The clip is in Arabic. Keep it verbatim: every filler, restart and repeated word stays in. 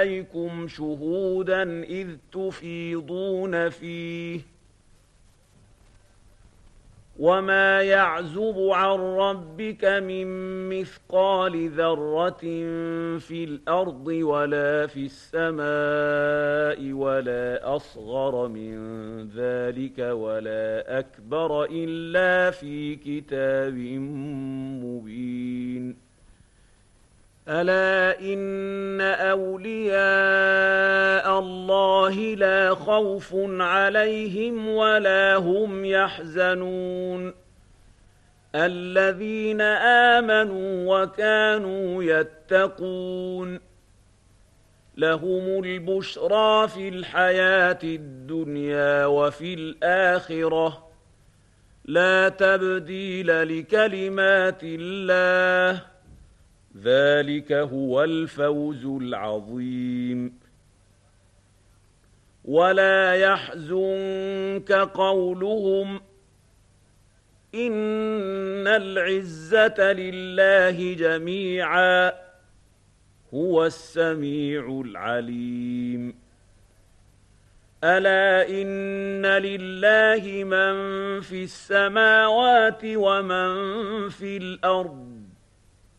عليكم شهودا إذ تفيضون فيه وما يعزب عن ربك من مثقال ذرة في الأرض ولا في السماء ولا أصغر من ذلك ولا أكبر إلا في كتاب مبين. ألا إن أولياء الله لا خوف عليهم ولا هم يحزنون الذين آمنوا وكانوا يتقون لهم البشرى في الحياة الدنيا وفي الآخرة لا تبديل لكلمات الله ذلك هو الفوز العظيم. ولا يحزنك قولهم إن العزة لله جميعا هو السميع العليم. ألا إن لله من في السماوات ومن في الأرض